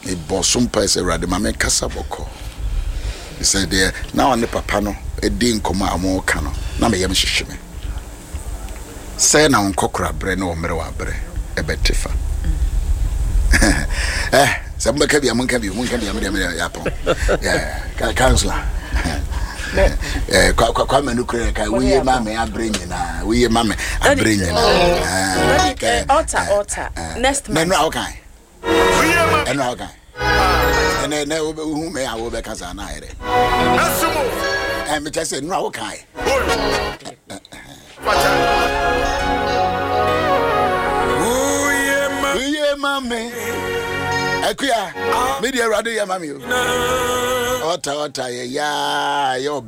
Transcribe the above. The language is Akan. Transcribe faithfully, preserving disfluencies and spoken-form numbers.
me bosom pa se rade ma me kasa boko he said there now on the papa no e din koma amo ka no na me yem hwehwe me say na onkokora bre na o mere wa bre e betefa eh samba ka bia mun ka bia mun ka bia me ya pon yeah counselor eh kwa kwa kwa menu kure ka wiye mame abre nyina wiye mame abre nyina eh ota ota next month no okay eno okay ene ne hu me awo be kasa na ere asumo eh me just say no okay wiye mame akuya me dia rado ya mame ota ota ya ya yo